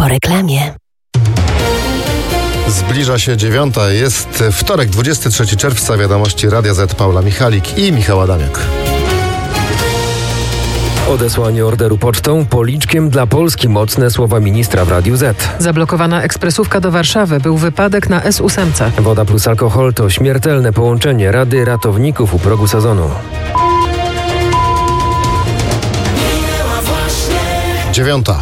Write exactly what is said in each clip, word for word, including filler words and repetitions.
Po reklamie. Zbliża się dziewiąta. Jest wtorek, dwudziestego trzeciego czerwca. Wiadomości Radia Z. Paula Michalik i Michał Adamiak. Odesłanie orderu pocztą, policzkiem dla Polski. Mocne słowa ministra w Radiu Z. Zablokowana ekspresówka do Warszawy. Był wypadek na S osiem. Woda plus alkohol to śmiertelne połączenie. Rady ratowników u progu sezonu. Dziewiąta.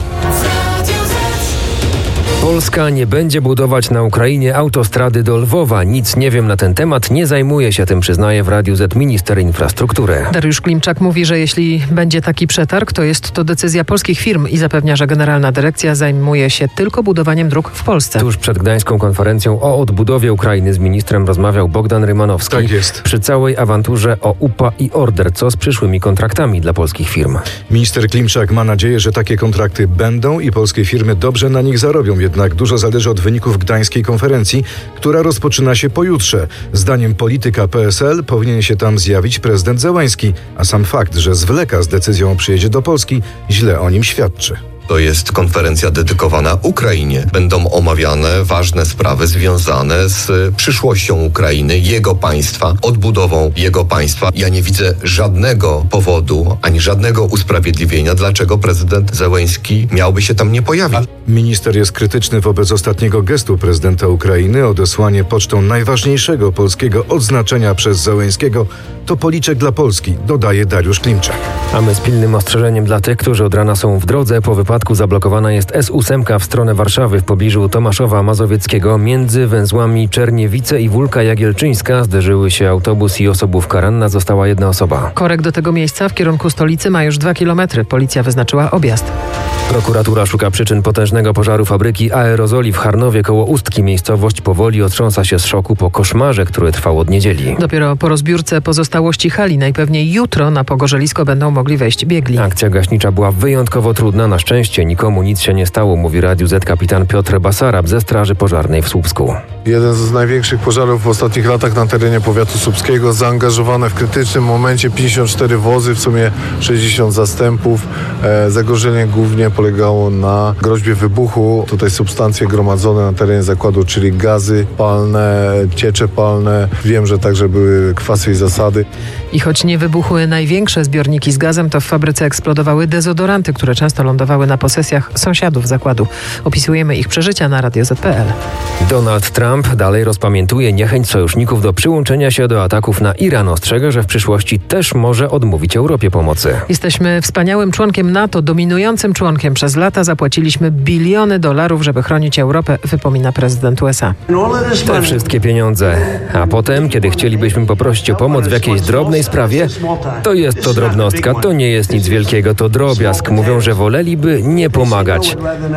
Polska nie będzie budować na Ukrainie autostrady do Lwowa. Nic nie wiem na ten temat, nie zajmuje się tym, przyznaje w Radiu Z minister infrastruktury. Dariusz Klimczak mówi, że jeśli będzie taki przetarg, to jest to decyzja polskich firm i zapewnia, że Generalna Dyrekcja zajmuje się tylko budowaniem dróg w Polsce. Tuż przed gdańską konferencją o odbudowie Ukrainy z ministrem rozmawiał Bogdan Rymanowski. Tak jest. Przy całej awanturze o U P A i Order, co z przyszłymi kontraktami dla polskich firm. Minister Klimczak ma nadzieję, że takie kontrakty będą i polskie firmy dobrze na nich zarobią. Jednak dużo zależy od wyników gdańskiej konferencji, która rozpoczyna się pojutrze. Zdaniem polityka P S L powinien się tam zjawić prezydent Zełański, a sam fakt, że zwleka z decyzją o przyjeździe do Polski, źle o nim świadczy. To jest konferencja dedykowana Ukrainie. Będą omawiane ważne sprawy związane z przyszłością Ukrainy, jego państwa, odbudową jego państwa. Ja nie widzę żadnego powodu, ani żadnego usprawiedliwienia, dlaczego prezydent Zełański miałby się tam nie pojawić. Minister jest krytyczny wobec ostatniego gestu prezydenta Ukrainy. Odesłanie pocztą najważniejszego polskiego odznaczenia przez Zełańskiego to policzek dla Polski, dodaje Dariusz Klimczak. A my z pilnym ostrzeżeniem dla tych, którzy od rana są w drodze. Po wypadku zablokowana jest S osiem w stronę Warszawy w pobliżu Tomaszowa Mazowieckiego. Między węzłami Czerniewice i Wólka Jagielczyńska zderzyły się autobus i osobówka. Ranna została jedna osoba. Korek do tego miejsca w kierunku stolicy ma już dwa kilometry. Policja wyznaczyła objazd. Prokuratura szuka przyczyn potężnego pożaru fabryki aerozoli w Charnowie koło Ustki. Miejscowość powoli otrząsa się z szoku po koszmarze, który trwał od niedzieli. Dopiero po rozbiórce pozostałości hali najpewniej jutro na pogorzelisko będą mogli wejść biegli. Akcja gaśnicza była wyjątkowo trudna. Na szczęście nikomu nic się nie stało, mówi Radiu Z kapitan Piotr Basarab ze Straży Pożarnej w Słupsku. Jeden z największych pożarów w ostatnich latach na terenie powiatu słupskiego. Zaangażowane w krytycznym momencie pięćdziesiąt cztery wozy, w sumie sześćdziesiąt zastępów. E, zagrożenie głównie polegało na groźbie wybuchu. Tutaj substancje gromadzone na terenie zakładu, czyli gazy palne, ciecze palne. Wiem, że także były kwasy i zasady. I choć nie wybuchły największe zbiorniki z gazem, to w fabryce eksplodowały dezodoranty, które często lądowały na posesjach sąsiadów zakładu. Opisujemy ich przeżycia na radio zet kropka pe el. Donald Trump dalej rozpamiętuje niechęć sojuszników do przyłączenia się do ataków na Iran. Ostrzega, że w przyszłości też może odmówić Europie pomocy. Jesteśmy wspaniałym członkiem NATO, dominującym członkiem. Przez lata zapłaciliśmy biliony dolarów, żeby chronić Europę, wypomina prezydent U S A. Te wszystkie pieniądze. A potem, kiedy chcielibyśmy poprosić o pomoc w jakiejś drobnej sprawie, to jest to drobnostka, to nie jest nic wielkiego, to drobiazg. Mówią, że woleliby nie pomagać.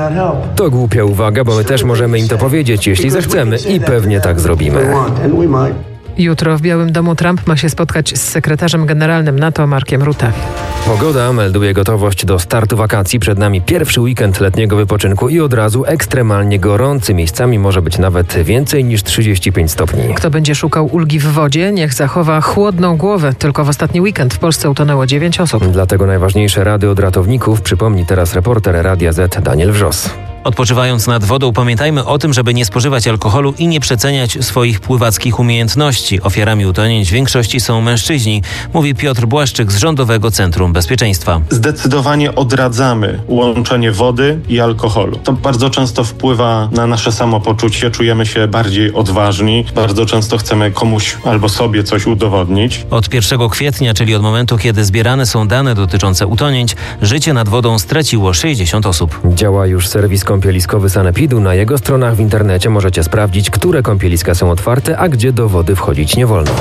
To głupia uwaga, bo my też możemy im to powiedzieć, jeśli zechcemy, i pewnie tak zrobimy. Jutro w Białym Domu Trump ma się spotkać z sekretarzem generalnym NATO Markiem Rutte. Pogoda melduje gotowość do startu wakacji. Przed nami pierwszy weekend letniego wypoczynku i od razu ekstremalnie gorący. Miejscami może być nawet więcej niż trzydzieści pięć stopni. Kto będzie szukał ulgi w wodzie, niech zachowa chłodną głowę. Tylko w ostatni weekend w Polsce utonęło dziewięć osób. Dlatego najważniejsze rady od ratowników przypomni teraz reporter Radia Z Daniel Wrzos. Odpoczywając nad wodą, pamiętajmy o tym, żeby nie spożywać alkoholu i nie przeceniać swoich pływackich umiejętności. Ofiarami utonięć w większości są mężczyźni, mówi Piotr Błaszczyk z Rządowego Centrum Bezpieczeństwa. Zdecydowanie odradzamy łączenie wody i alkoholu. To bardzo często wpływa na nasze samopoczucie, czujemy się bardziej odważni, bardzo często chcemy komuś albo sobie coś udowodnić. Od pierwszego kwietnia, czyli od momentu, kiedy zbierane są dane dotyczące utonięć, życie nad wodą straciło sześćdziesiąt osób. Działa już serwis kąpieliskowy Sanepidu. Na jego stronach w internecie możecie sprawdzić, które kąpieliska są otwarte, a gdzie do wody wchodzić nie wolno.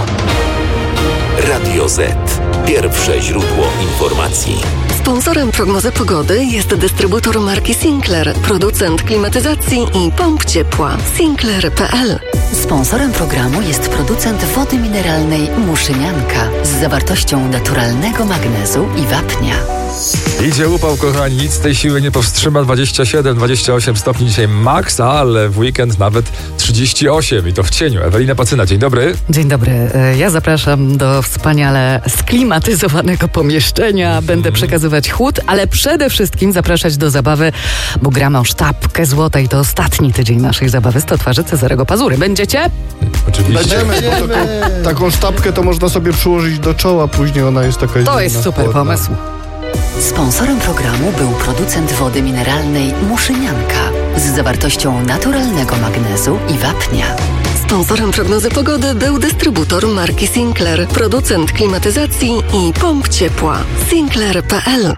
Radio Z. Pierwsze źródło informacji. Sponsorem prognozy pogody jest dystrybutor marki Sinclair, producent klimatyzacji i pomp ciepła Sinclair kropka pe el. Sponsorem programu jest producent wody mineralnej Muszynianka z zawartością naturalnego magnezu i wapnia. Idzie upał, kochani, nic tej siły nie powstrzyma. dwadzieścia siedem dwadzieścia osiem stopni dzisiaj maks, ale w weekend nawet trzydzieści osiem i to w cieniu. Ewelina Pacyna, dzień dobry. Dzień dobry. Ja zapraszam do wspaniale sklimatyzowanego pomieszczenia. Będę przekazywać chłód, ale przede wszystkim zapraszać do zabawy, bo gramy o sztabkę złota i to ostatni tydzień naszej zabawy sto twarzy Cezarego Pazury. Będziecie? Oczywiście. Będziemy, bo taką, taką sztabkę to można sobie przyłożyć do czoła, później ona jest taka To jest super chłodna. pomysł. Sponsorem programu był producent wody mineralnej Muszynianka z zawartością naturalnego magnezu i wapnia. Sponsorem prognozy pogody był dystrybutor marki Sinclair, producent klimatyzacji i pomp ciepła. Sinclair kropka p l.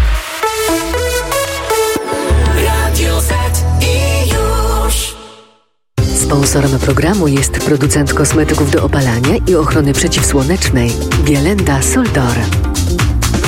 Radio Z i już. Sponsorem programu jest producent kosmetyków do opalania i ochrony przeciwsłonecznej Bielenda Soldor.